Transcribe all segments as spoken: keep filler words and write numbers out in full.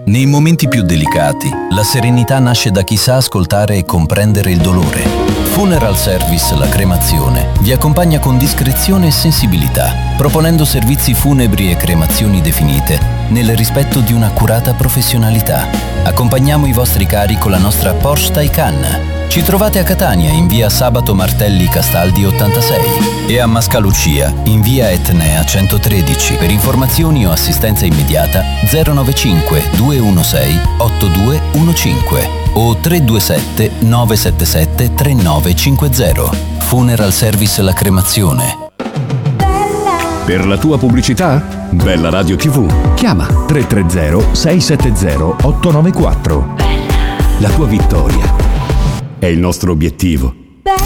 Nei momenti più delicati, la serenità nasce da chi sa ascoltare e comprendere il dolore. Funeral Service La Cremazione vi accompagna con discrezione e sensibilità, proponendo servizi funebri e cremazioni definite nel rispetto di un'accurata professionalità. Accompagniamo i vostri cari con la nostra Porsche Taycan. Ci trovate a Catania in via Sabato Martelli Castaldi ottantasei e a Mascalucia in via Etnea centotredici. Per informazioni o assistenza immediata zero nove cinque due uno sei otto due uno cinque o tre due sette nove sette sette tre nove cinque zero. Funeral Service La Cremazione. Per la tua pubblicità? Bella Radio tivù. Chiama tre tre zero sei sette zero otto nove quattro. La tua vittoria è il nostro obiettivo.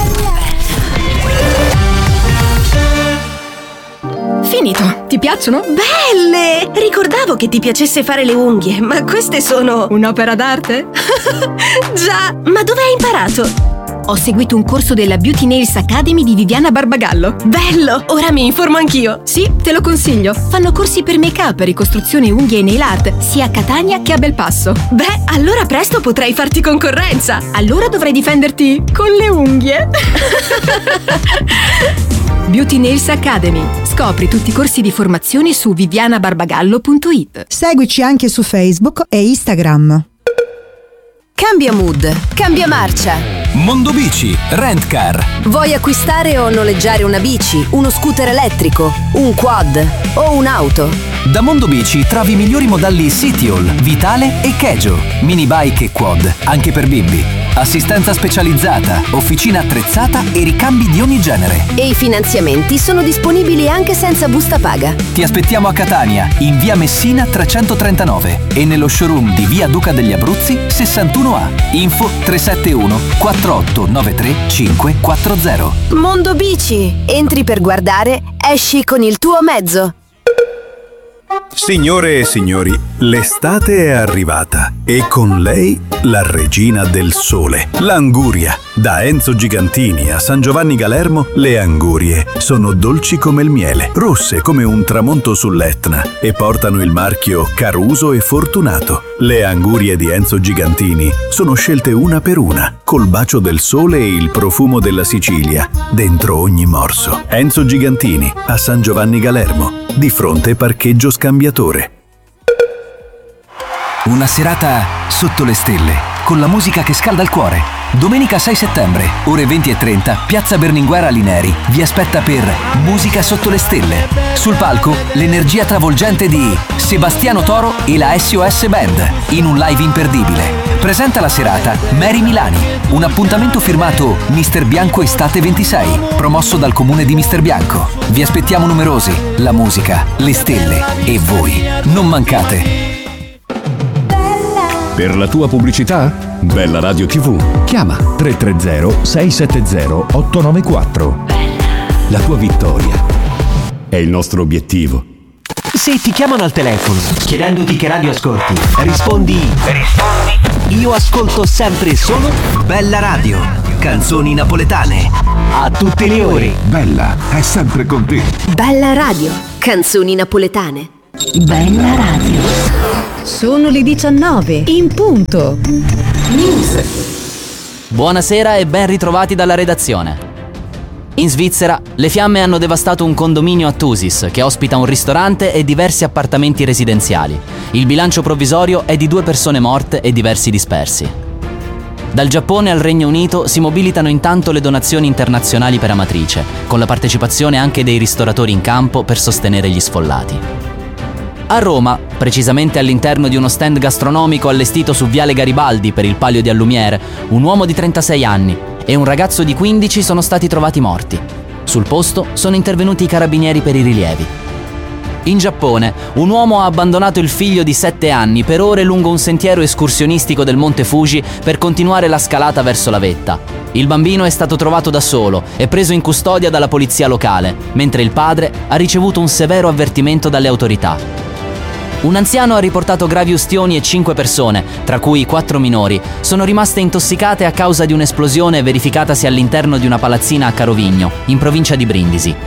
Finito. Ti piacciono? Belle! Ricordavo che ti piacesse fare le unghie, ma queste sono... un'opera d'arte? Già! Ma dove hai imparato? Ho seguito un corso della Beauty Nails Academy di Viviana Barbagallo. Bello! Ora mi informo anch'io. Sì, te lo consiglio. Fanno corsi per make-up, ricostruzione unghie e nail art, sia a Catania che a Belpasso. Beh, allora presto potrai farti concorrenza. Allora dovrai difenderti con le unghie. Beauty Nails Academy. Scopri tutti i corsi di formazione su viviana barbagallo punto it. Seguici anche su Facebook e Instagram. Cambia mood, cambia marcia. Mondobici, Rent Car. Vuoi acquistare o noleggiare una bici, uno scooter elettrico, un quad o un'auto? Da Mondobici trovi i migliori modelli Citiol, Vitale e Kejo, mini bike e quad, anche per bimbi. Assistenza specializzata, officina attrezzata e ricambi di ogni genere. E i finanziamenti sono disponibili anche senza busta paga. Ti aspettiamo a Catania, in via Messina trecentotrentanove e nello showroom di via Duca degli Abruzzi sessantuno A. Info tre sette uno quattro otto nove tre cinque quattro zero. Mondobici, entri per guardare, esci con il tuo mezzo. Signore e signori, l'estate è arrivata e con lei la regina del sole, l'anguria. Da Enzo Gigantini a San Giovanni Galermo, le angurie sono dolci come il miele, rosse come un tramonto sull'Etna e portano il marchio Caruso e Fortunato. Le angurie di Enzo Gigantini sono scelte una per una, col bacio del sole e il profumo della Sicilia dentro ogni morso. Enzo Gigantini a San Giovanni Galermo, di fronte parcheggio scambiatore. Una serata sotto le stelle, con la musica che scalda il cuore. Domenica sei settembre, ore venti e trenta, Piazza Berlinguer Alineri vi aspetta per Musica sotto le stelle. Sul palco, l'energia travolgente di Sebastiano Toro e la S O S Band, in un live imperdibile. Presenta la serata Mary Milani, un appuntamento firmato Mister Bianco Estate ventisei, promosso dal comune di Mister Bianco. Vi aspettiamo numerosi, la musica, le stelle e voi. Non mancate! Per la tua pubblicità? Bella Radio tivù. Chiama tre tre zero sei sette zero otto nove quattro. La tua vittoria è il nostro obiettivo. Se ti chiamano al telefono chiedendoti che radio ascolti, rispondi Rispondi Io ascolto sempre solo Bella Radio, canzoni napoletane a tutte le ore. Bella è sempre con te. Bella Radio, canzoni napoletane. Bella Radio. Sono le diciannove, in punto. News. Buonasera e ben ritrovati dalla redazione. In Svizzera, le fiamme hanno devastato un condominio a Thusis che ospita un ristorante e diversi appartamenti residenziali. Il bilancio provvisorio è di due persone morte e diversi dispersi. Dal Giappone al Regno Unito si mobilitano intanto le donazioni internazionali per Amatrice, con la partecipazione anche dei ristoratori in campo per sostenere gli sfollati. A Roma, precisamente all'interno di uno stand gastronomico allestito su Viale Garibaldi per il Palio di Allumiere, un uomo di trentasei anni e un ragazzo di quindici sono stati trovati morti. Sul posto sono intervenuti i carabinieri per i rilievi. In Giappone, un uomo ha abbandonato il figlio di sette anni per ore lungo un sentiero escursionistico del Monte Fuji per continuare la scalata verso la vetta. Il bambino è stato trovato da solo e preso in custodia dalla polizia locale, mentre il padre ha ricevuto un severo avvertimento dalle autorità. Un anziano ha riportato gravi ustioni e cinque persone, tra cui quattro minori, sono rimaste intossicate a causa di un'esplosione verificatasi all'interno di una palazzina a Carovigno, in provincia di Brindisi.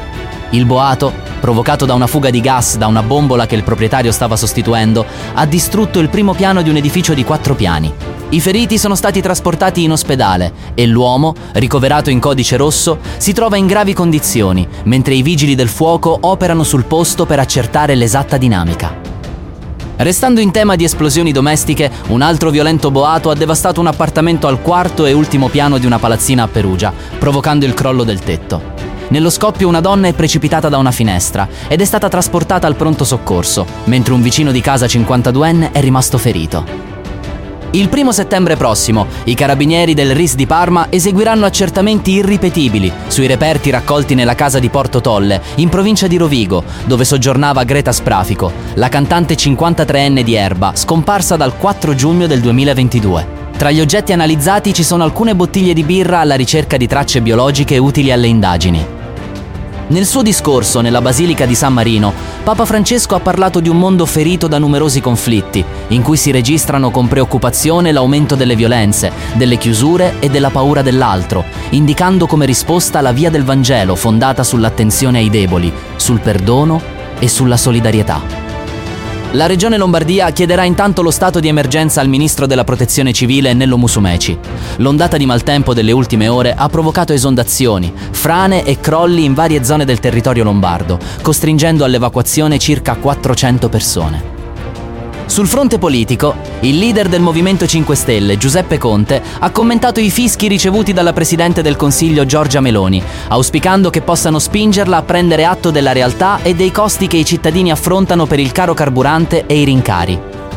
Il boato, provocato da una fuga di gas da una bombola che il proprietario stava sostituendo, ha distrutto il primo piano di un edificio di quattro piani. I feriti sono stati trasportati in ospedale e l'uomo, ricoverato in codice rosso, si trova in gravi condizioni, mentre i vigili del fuoco operano sul posto per accertare l'esatta dinamica. Restando in tema di esplosioni domestiche, un altro violento boato ha devastato un appartamento al quarto e ultimo piano di una palazzina a Perugia, provocando il crollo del tetto. Nello scoppio una donna è precipitata da una finestra ed è stata trasportata al pronto soccorso, mentre un vicino di casa cinquantaduenne è rimasto ferito. Il primo settembre prossimo, i carabinieri del R I S di Parma eseguiranno accertamenti irripetibili sui reperti raccolti nella casa di Porto Tolle, in provincia di Rovigo, dove soggiornava Greta Sprafico, la cantante cinquantatreenne di Erba, scomparsa dal quattro giugno del duemilaventidue. Tra gli oggetti analizzati ci sono alcune bottiglie di birra alla ricerca di tracce biologiche utili alle indagini. Nel suo discorso nella Basilica di San Marino, Papa Francesco ha parlato di un mondo ferito da numerosi conflitti, in cui si registrano con preoccupazione l'aumento delle violenze, delle chiusure e della paura dell'altro, indicando come risposta la via del Vangelo fondata sull'attenzione ai deboli, sul perdono e sulla solidarietà. La Regione Lombardia chiederà intanto lo stato di emergenza al ministro della Protezione Civile Nello Musumeci. L'ondata di maltempo delle ultime ore ha provocato esondazioni, frane e crolli in varie zone del territorio lombardo, costringendo all'evacuazione circa quattrocento persone. Sul fronte politico, il leader del Movimento cinque Stelle, Giuseppe Conte, ha commentato i fischi ricevuti dalla Presidente del Consiglio Giorgia Meloni, auspicando che possano spingerla a prendere atto della realtà e dei costi che i cittadini affrontano per il caro carburante e i rincari.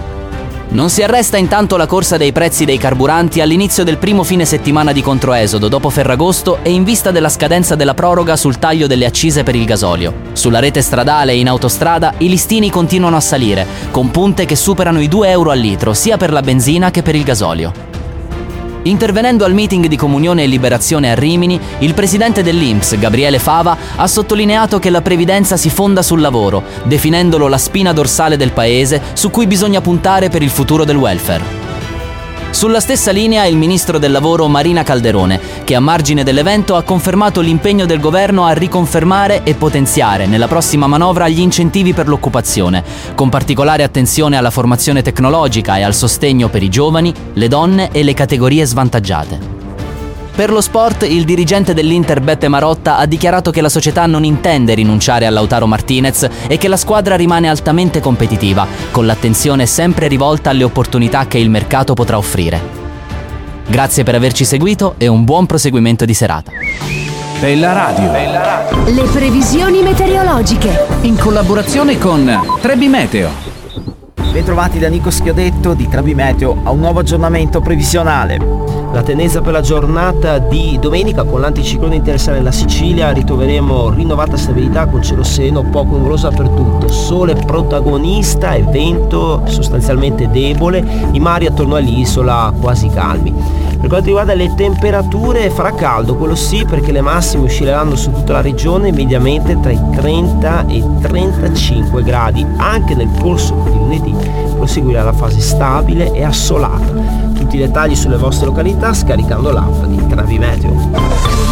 Non si arresta intanto la corsa dei prezzi dei carburanti all'inizio del primo fine settimana di controesodo dopo Ferragosto e in vista della scadenza della proroga sul taglio delle accise per il gasolio. Sulla rete stradale e in autostrada i listini continuano a salire, con punte che superano i due euro al litro sia per la benzina che per il gasolio. Intervenendo al meeting di Comunione e Liberazione a Rimini, il presidente dell'I N P S, Gabriele Fava, ha sottolineato che la previdenza si fonda sul lavoro, definendolo la spina dorsale del paese su cui bisogna puntare per il futuro del welfare. Sulla stessa linea il ministro del lavoro Marina Calderone, che a margine dell'evento ha confermato l'impegno del governo a riconfermare e potenziare nella prossima manovra gli incentivi per l'occupazione, con particolare attenzione alla formazione tecnologica e al sostegno per i giovani, le donne e le categorie svantaggiate. Per lo sport, il dirigente dell'Inter Beppe Marotta ha dichiarato che la società non intende rinunciare a Lautaro Martinez e che la squadra rimane altamente competitiva, con l'attenzione sempre rivolta alle opportunità che il mercato potrà offrire. Grazie per averci seguito e un buon proseguimento di serata. Bella Radio. Bella Radio. Le previsioni meteorologiche. In collaborazione con Trebi Meteo. Bentrovati da Nico Schiodetto di Trebi Meteo a un nuovo aggiornamento previsionale. La tendenza per la giornata di domenica, con l'anticiclone interessare la Sicilia, ritroveremo rinnovata stabilità con cielo sereno poco nuvoloso dappertutto, sole protagonista e vento sostanzialmente debole, i mari attorno all'isola quasi calmi. Per quanto riguarda le temperature, farà caldo, quello sì, perché le massime oscilleranno su tutta la regione mediamente tra i trenta e i trentacinque gradi. Anche nel corso di lunedì proseguirà la fase stabile e assolata. Tutti i dettagli sulle vostre località scaricando l'app di Trebi Meteo.